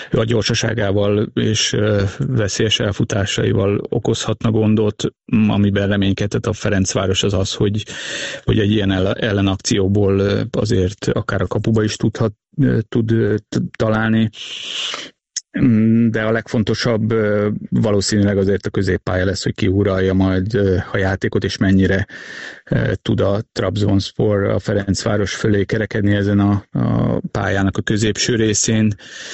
a gyorsaságával és veszélyes elfutásaival okozhatna gondot, amiben reménykedett a Ferencváros az, hogy egy ilyen ellenakcióból azért akár a kapuba is tud találni. De a legfontosabb valószínűleg azért a középpálya lesz, hogy ki uralja majd a játékot, és mennyire tud a Trabzonspor a Ferencváros fölé kerekedni ezen a pályának a középső részén.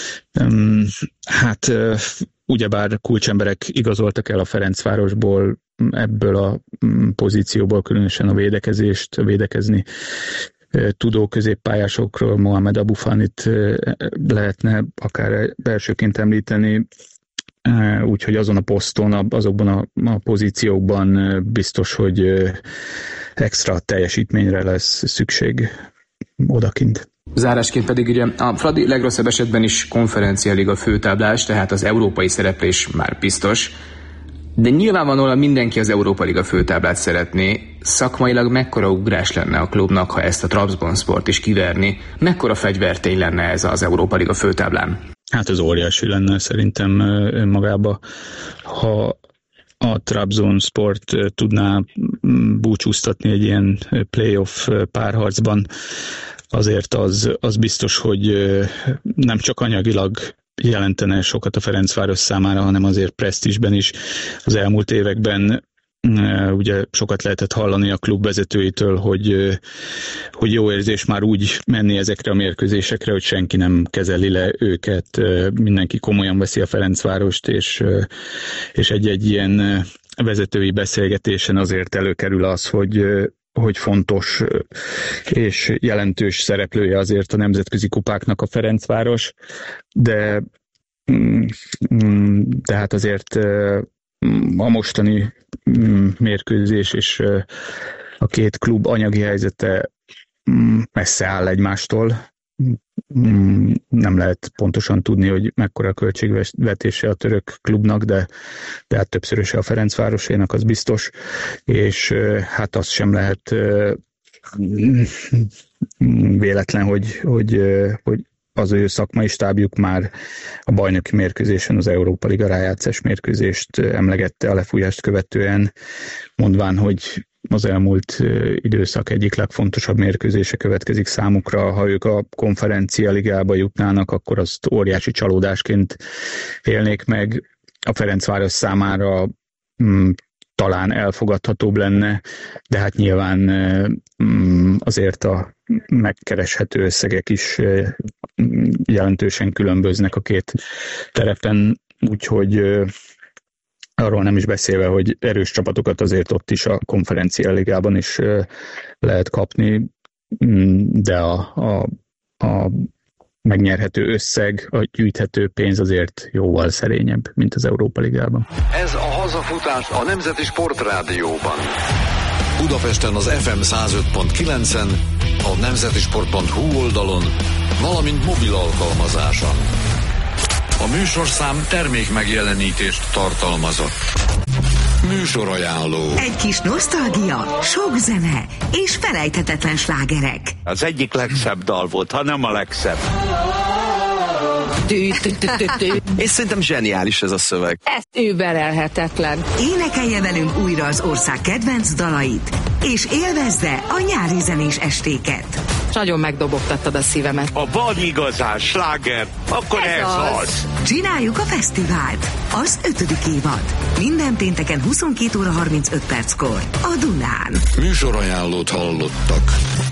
Hát ugyebár kulcsemberek igazoltak el a Ferencvárosból, ebből a pozícióból különösen a védekezni tudó középpályásokról Mohamed Aboufanit lehetne akár elsőként említeni, úgyhogy azon a poszton, azokban a pozíciókban biztos, hogy extra teljesítményre lesz szükség odakint. Zárásként pedig ugye a Fradi legrosszabb esetben is Konferencia Liga főtáblás, tehát az európai szereplés már biztos. De nyilvánvalóan mindenki az Európa Liga főtáblát szeretné. Szakmailag mekkora ugrás lenne a klubnak, ha ezt a Trabzonsport is kiverni? Mekkora fegyvertény lenne ez az Európa Liga főtáblán? Hát ez óriási lenne szerintem önmagában, ha a Trabzonsport tudná búcsúztatni egy ilyen playoff párharcban. Azért az biztos, hogy nem csak anyagilag jelentene sokat a Ferencváros számára, hanem azért presztízsben is. Az elmúlt években ugye sokat lehetett hallani a klub vezetőitől, hogy jó érzés már úgy menni ezekre a mérkőzésekre, hogy senki nem kezeli le őket, mindenki komolyan veszi a Ferencvárost, és egy ilyen vezetői beszélgetésen azért előkerül az, hogy fontos és jelentős szereplője azért a nemzetközi kupáknak a Ferencváros, de hát azért a mostani mérkőzés és a két klub anyagi helyzete messze áll egymástól. Nem lehet pontosan tudni, hogy mekkora a költségvetése a török klubnak, de hát többszöröse a Ferencvárosénak, az biztos, és hát az sem lehet véletlen, hogy az ő szakmai stábjuk már a bajnoki mérkőzésen az Európa Liga rájátszás mérkőzést emlegette a lefújást követően, mondván, hogy az elmúlt időszak egyik legfontosabb mérkőzése következik számukra. Ha ők a Konferencia Ligába jutnának, akkor azt óriási csalódásként élnék meg. A Ferencváros számára talán elfogadhatóbb lenne, de hát nyilván azért a megkereshető összegek is jelentősen különböznek a két terepen, úgyhogy arról nem is beszélve, hogy erős csapatokat azért ott is a Konferencia Ligában is lehet kapni, de a megnyerhető összeg, a gyűjthető pénz azért jóval szerényebb, mint az Európa Ligában. Ez a hazafutás a Nemzeti Sportrádióban. Budapesten az FM 105.9-en, a nemzetisport.hu oldalon, valamint mobil alkalmazáson. A műsorszám termék megjelenítést tartalmazott. Műsorajánló. Egy kis nosztalgia, sok zene és felejthetetlen slágerek. Az egyik legszebb dal volt, ha nem a legszebb. És szerintem zseniális ez a szöveg. Ez überelhetetlen. Énekelje velünk újra az ország kedvenc dalait, és élvezze a nyári zenés estéket. Nagyon megdobogtattad a szívemet. Ha van igazán sláger, akkor ez az. Csináljuk a fesztivált. Az 5. évad. Minden pénteken 22 óra 35 perckor. A Dunán. Műsorajánlót hallottak.